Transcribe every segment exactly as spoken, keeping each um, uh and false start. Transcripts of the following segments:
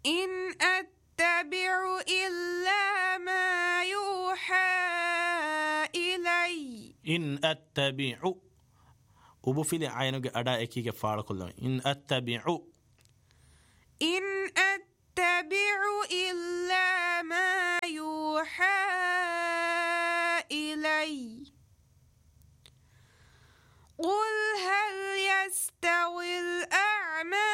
إن أتبع إلا ما يوحى إلي إن أتبع أبو فيلي عينوغ أدا إكيغ فارقل إن أتبع إن أتبع إلا ما يوحى إلي قل هل يستوي الأعمى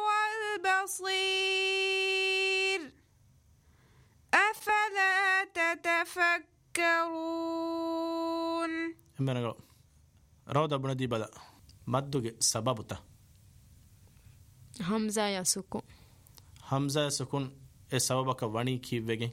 والبصير أفلا تتفكرون إمبنا روضة بندي بدا مدوغ سببتا همزة يا سكون همزة سكون إيه سببك واني كي وگين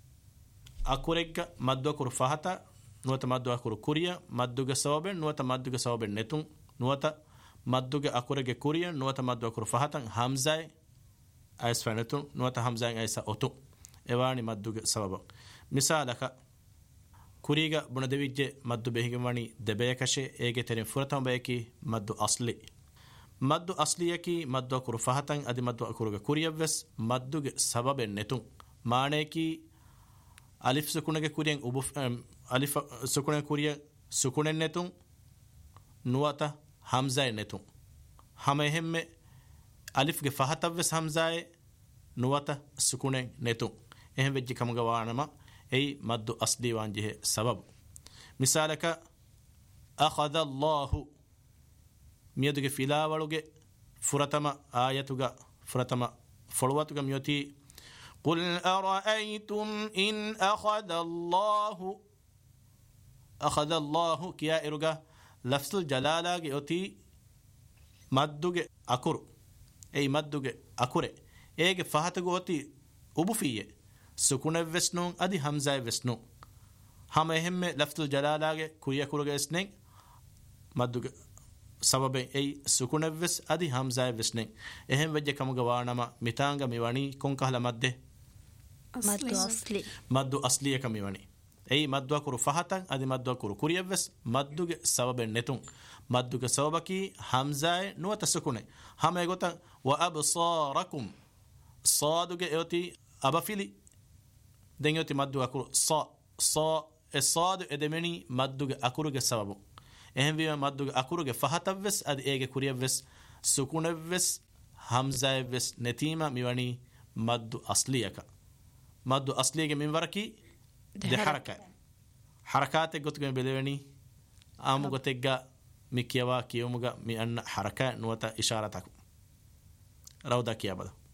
أكوريك مدوغ فهتا نوتا مدوغ كور كوريا مدوغ سبب نوتا مدوغ سبب نتون نوتا مدوغ أكوريك كوريا نوتا مدوغ كور فهتا همزة أيس فنتون نوتا همزة أيس أوتو إيواني مدوغ سبب مثالك كوريغا بندويجه مدو بهيگماني دبيكشه ايگه ترين فرتام بيكي مدو اصلي مدو اصليكي مدو كور فهتن ادي مدو اكورغا كورييبس مدوغ سبب نتون مانيكي الف سكونگه كوريين ابو الف سكونگه كوريا سكونن نتون نواتا حمزه نتون همهم الف گه فهتبس حمزه نواتا سكونن نتون එහෙම වෙච්ච කමග වානම එයි මද්දු අස්ලි වංජිහ සබබ මිසාලක අඛذ الله මියදුගේ ෆිලාවලුගේ ෆුරතම ආයතුග ෆුරතම ෆොලවතුග මියති قل أرأيتم إن أخذ الله أخذ الله كيا إرغا لفظ الجلالة يوتي مدوغ أكور أي مدوغ أكور إيغ فهتغ وتي أبو فيه سكون وسنون ادي همزه وسنون هم اهم لفظ الجلاله كويا كورغ اسنين مدوغ سبب اي سكون وس ادي همزه وسنين اهم وجه كمغ وانما ميتانغ ميواني كونكهلا مده مدو اصلي مدو اصلي كميواني اي مدو كور فهتن ادي مدو كور كوريا وس مدوغ سبب نتون مدوغ سببكي همزه نو تسكون هم ايغوت وابصاركم صادوغ ايوتي ابفيلي دنيوتي مدو أكور صا صا الصاد إدمني مدو أكورج السبب إهم بيما مدو أكورج فهتبس أد إيجا كوريا بس سكون بس همزة بس نتيمة ميواني مدو أصلية مدو أصلية من وركي ده حركة حركات قطع بلوني آمو قطع مكيوا كيومغا مي أن حركة نوتا إشارتك رودا كيا بدا